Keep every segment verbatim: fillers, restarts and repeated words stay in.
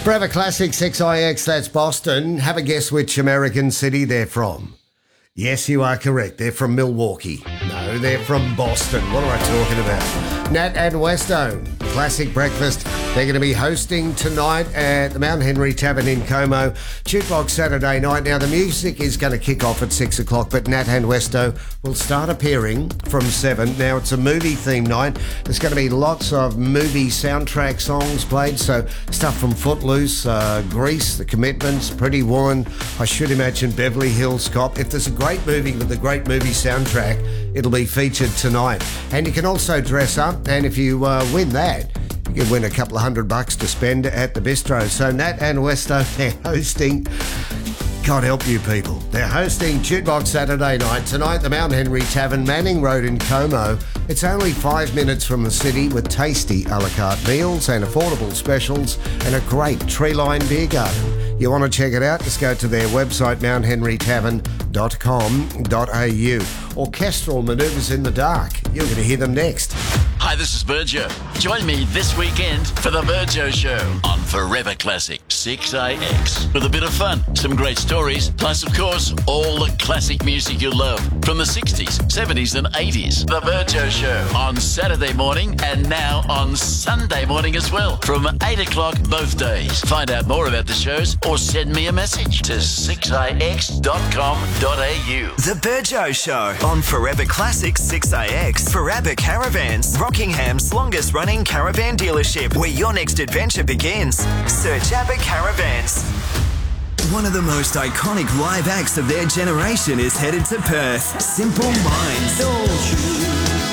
Forever Classics X I X, that's Boston. Have a guess which American city they're from. Yes, you are correct. They're from Milwaukee. No, they're from Boston. What am I talking about? Nat and Westo, Classic Breakfast. They're going to be hosting tonight at the Mount Henry Tavern in Como. Jukebox Saturday night. Now, the music is going to kick off at six o'clock, but Nat and Westo will start appearing from seven. Now, it's a movie theme night. There's going to be lots of movie soundtrack songs played, so stuff from Footloose, uh, Grease, The Commitments, Pretty Woman, I should imagine Beverly Hills Cop. If there's a great movie with a great movie soundtrack, it'll be featured tonight. And you can also dress up, and if you uh, win that, you can win a couple of hundred bucks to spend at the bistro. So Nat and Westo, they're hosting. God help you people. They're hosting Jukebox Saturday night tonight, the Mount Henry Tavern, Manning Road in Como. It's only five minutes from the city with tasty a la carte meals and affordable specials and a great tree-lined beer garden. You want to check it out? Just go to their website, mount henry tavern dot com dot a u. Orchestral Manoeuvres in the Dark. You're going to hear them next. Hi, this is Virgio. Join me this weekend for The Virgio Show on Forever Classic six A X. With a bit of fun, some great stories, plus, of course, all the classic music you love from the sixties, seventies and eighties. The Virgio Show on Saturday morning and now on Sunday morning as well from eight o'clock both days. Find out more about the shows or send me a message to six a x dot com dot a u. The Virgio Show on Forever Classic six A X for ABBA Caravans, Rockingham's longest running caravan dealership, where your next adventure begins. Search ABBA Caravans. One of the most iconic live acts of their generation is headed to Perth. Simple Minds. Don't you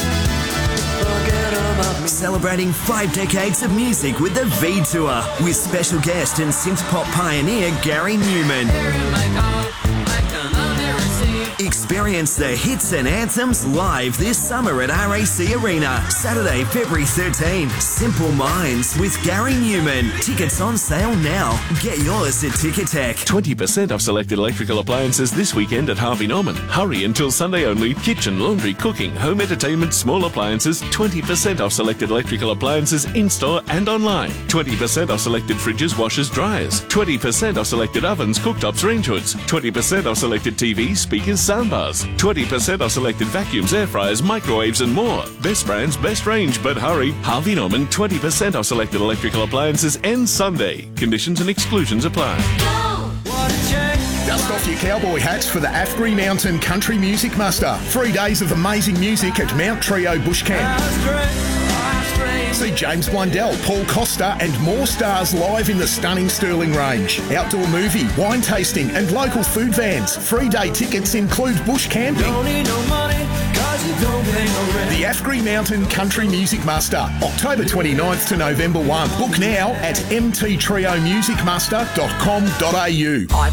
forget about me. Celebrating five decades of music with the V Tour, with special guest and synth pop pioneer Gary Newman. Experience the hits and anthems live this summer at R A C Arena. Saturday, February thirteenth. Simple Minds with Gary Newman. Tickets on sale now. Get yours at Ticketek. twenty percent off selected electrical appliances this weekend at Harvey Norman. Hurry until Sunday only. Kitchen, laundry, cooking, home entertainment, small appliances. twenty percent off selected electrical appliances in-store and online. twenty percent off selected fridges, washers, dryers. twenty percent off selected ovens, cooktops, range hoods. twenty percent off selected T Vs, speakers, soundbars. twenty percent off selected vacuums, air fryers, microwaves and more. Best brands, best range, but hurry. Harvey Norman, twenty percent off selected electrical appliances ends Sunday. Conditions and exclusions apply. Dust off your cowboy hats for the Afgri Mountain Country Music Muster. Three days of amazing music at Mount Trio Bush Camp. See James Blundell, Paul Costa and more stars live in the stunning Stirling Range. Outdoor movie, wine tasting and local food vans. Free day tickets include bush camping. Don't need no money, 'cause you don't pay no rent. The Afgri Mountain Country Music Muster, October twenty-ninth to November first. Book now at m t trio music muster dot com dot a u.